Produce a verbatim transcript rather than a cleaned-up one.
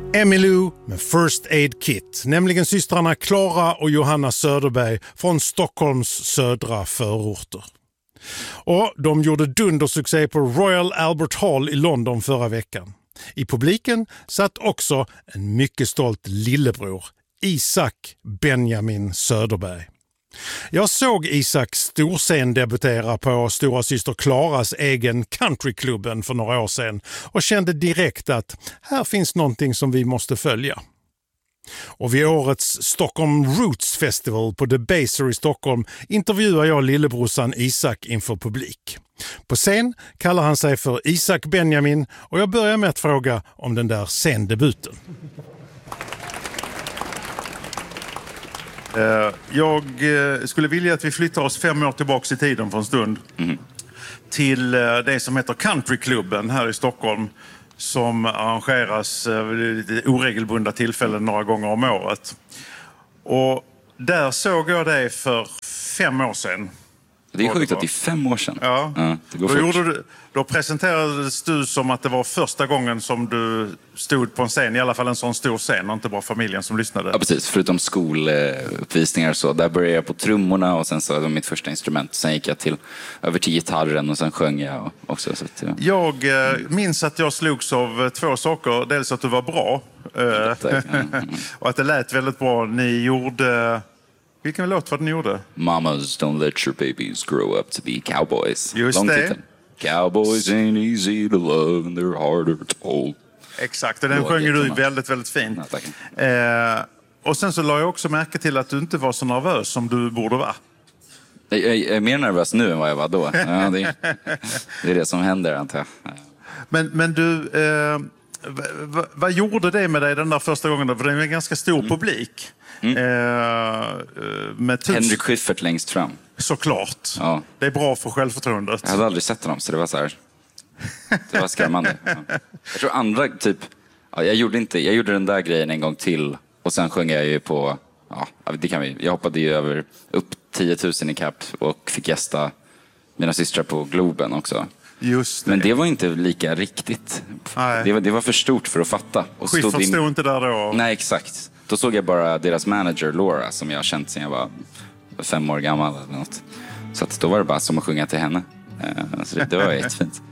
Emmylou med First Aid Kit, nämligen systrarna Clara och Johanna Söderberg från Stockholms södra förorter. Och de gjorde dundersuccé på Royal Albert Hall i London förra veckan. I publiken satt också en mycket stolt lillebror, Isak Benjamin Söderberg. Jag såg Isak storscen debutera på stora syster Klaras egen countryklubben för några år sedan och kände direkt att här finns någonting som vi måste följa. Och vid årets Stockholm Roots Festival på The Baser i Stockholm intervjuar jag lillebrorsan Isak inför publik. På scen kallar han sig för Isak Benjamin och jag börjar med att fråga om den där scendebuten. Jag skulle vilja att vi flyttar oss fem år tillbaka i tiden för en stund. Mm. Till det som heter Countryklubben här i Stockholm, som arrangeras vid oregelbundna tillfällen några gånger om året. Och där såg jag dig för fem år sedan. Det är sjukt att det är fem år sedan. Ja, ja det går då, gjorde du, då presenterades du som att det var första gången som du stod på en scen, i alla fall en sån stor scen, och inte bara familjen som lyssnade. Ja, precis. Förutom skoluppvisningar så. Där började jag på trummorna och sen så var det mitt första instrument. Sen gick jag till över till gitarren och sen sjöng jag också. Så att, ja. Jag eh, minns att jag slogs av två saker. Dels att du var bra. Eh, och att det lät väldigt bra. Ni gjorde... Vilken låt var det ni gjorde? Mamas don't let your babies grow up to be cowboys. Just Lång det. titel. Cowboys ain't easy to love and they're harder to hold. Exakt, och den sjöng du väldigt, väldigt fint. Ja, eh, och sen så la jag också märke till att du inte var så nervös som du borde vara. Jag, jag är mer nervös nu än vad jag var då. Ja, det, det är det som händer, antar jag. Ja. Men, men du, eh, v- v- vad gjorde det med dig den där första gången? För det är en ganska stor mm. publik. Mm. Eh, med tusen... Henrik Schyffert längst fram. Såklart. Ja. Det är bra för självförtroendet. Jag hade aldrig sett honom, så det var så här. Det var skrämmande. Ja. Jag tror andra typ... Ja, jag, gjorde inte, jag gjorde den där grejen en gång till. Och sen sjöng jag ju på... Ja, det kan vi. Jag hoppade ju över upp tio tusen i cap och fick gästa mina systrar på Globen också. Just det. Men det var inte lika riktigt. Det var, det var för stort för att fatta. Schyffert stod, stod inte där då? Nej, exakt. Då såg jag bara deras manager Laura, som jag har känt sedan jag var fem år gammal eller något. Så att då var det bara som att sjunga till henne. Så det, det var jättefint.